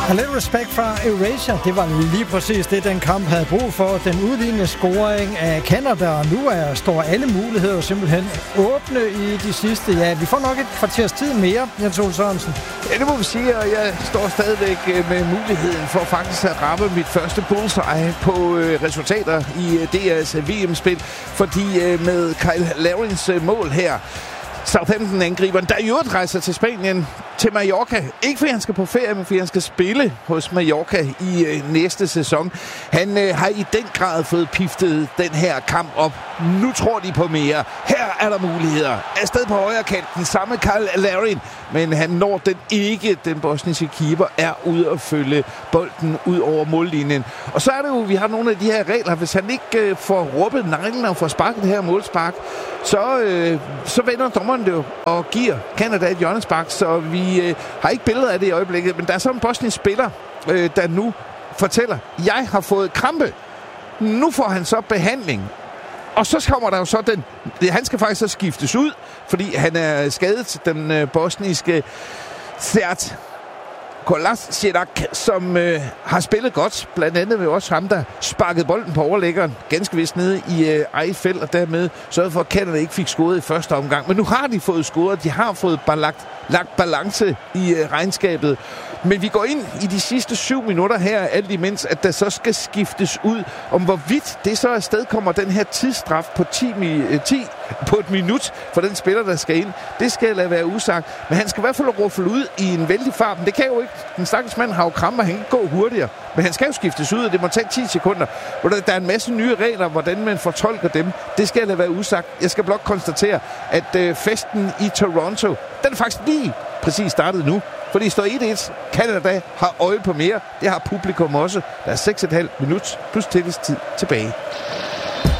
A Little Respect fra Erasure, det var lige præcis det, den kamp havde brug for. Den udlignende scoring af Canada, og nu står alle muligheder simpelthen åbne i de sidste. Ja, vi får nok et kvarters tid mere, Jens Ole Sørensen. Ja, det må vi sige, og jeg står stadigvæk med muligheden for faktisk at ramme mit første bullseye på resultater i DR's VM-spil, fordi med Kyle Larins mål her, Southampton-angriberen, der i øvrigt rejser til Spanien, til Mallorca. Ikke fordi han skal på ferie, men fordi han skal spille hos Mallorca i næste sæson. Han har i den grad fået piftet den her kamp op. Nu tror de på mere. Her er der muligheder. Afsted på højre kanten, samme Kyle Larin, men han når den ikke. Den bosniske keeper er ude at følge bolden ud over mållinjen. Og så er det jo, vi har nogle af de her regler. Hvis han ikke får råbet neglen og får sparket det her målspark, så vender dommeren det jo og giver Canada et hjørnespark, så vi har ikke billeder af det i øjeblikket, men der er så en bosnisk spiller, der nu fortæller, jeg har fået krampe. Nu får han så behandling. Og så kommer der jo så han skal faktisk så skiftes ud, fordi han er skadet, den bosniske Sert Kolasinac, som har spillet godt. Blandt andet ved også ham, der sparkede bolden på overlæggeren ganske vist nede i eget felt, og dermed sørgede for, at Canada ikke fik scoret i første omgang. Men nu har de fået scoret, de har fået lagt balance i regnskabet. Men vi går ind i de sidste 7 minutter her, alt imens, at der så skal skiftes ud, om hvorvidt det så afsted kommer den her tidsstraf på 10 på et minut for den spiller, der skal ind. Det skal lade være usagt. Men han skal i hvert fald ruffle ud i en vældig fart. Men det kan jo ikke. Den stakkels mand har jo kramper, han kan gå hurtigere. Men han skal jo skiftes ud, og det må tage 10 sekunder. Der er en masse nye regler, hvordan man fortolker dem. Det skal lade være usagt. Jeg skal blot konstatere, at festen i Toronto, den er faktisk lige præcis startet nu. Fordi står 1-1. Canada har øje på mere. Det har publikum også. Der er 6,5 minutter plus tillægstid tilbage.